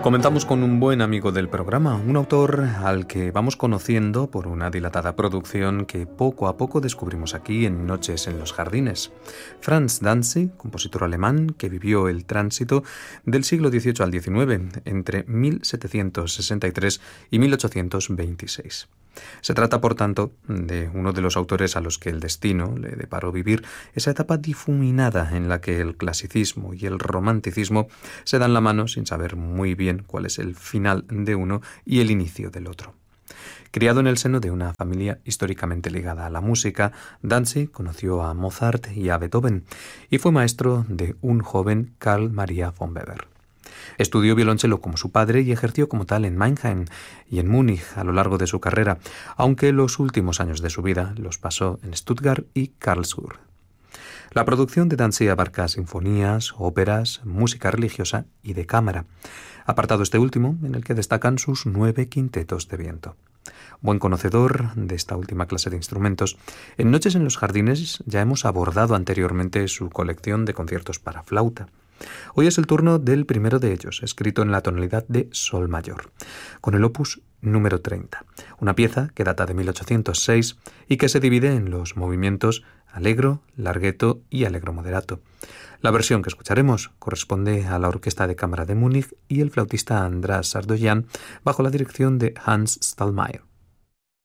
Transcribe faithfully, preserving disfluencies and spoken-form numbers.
Comenzamos con un buen amigo del programa, un autor al que vamos conociendo por una dilatada producción que poco a poco descubrimos aquí en Noches en los Jardines. Franz Danzig, compositor alemán que vivió el tránsito del siglo dieciocho al diecinueve, entre mil setecientos sesenta y tres y mil ochocientos veintiséis. Se trata, por tanto, de uno de los autores a los que el destino le deparó vivir esa etapa difuminada en la que el clasicismo y el romanticismo se dan la mano sin saber muy bien cuál es el final de uno y el inicio del otro. Criado en el seno de una familia históricamente ligada a la música, Danzig conoció a Mozart y a Beethoven y fue maestro de un joven Carl Maria von Weber. Estudió violonchelo como su padre y ejerció como tal en Mannheim y en Múnich a lo largo de su carrera, aunque los últimos años de su vida los pasó en Stuttgart y Karlsruhe. La producción de Danzig abarca sinfonías, óperas, música religiosa y de cámara, apartado este último en el que destacan sus nueve quintetos de viento. Buen conocedor de esta última clase de instrumentos, en Noches en los Jardines ya hemos abordado anteriormente su colección de conciertos para flauta. Hoy es el turno del primero de ellos, escrito en la tonalidad de sol mayor, con el opus número treinta, una pieza que data de mil ochocientos seis y que se divide en los movimientos allegro, larghetto y allegro moderato. La versión que escucharemos corresponde a la Orquesta de Cámara de Múnich y el flautista András Sardoyan bajo la dirección de Hans Stallmayer.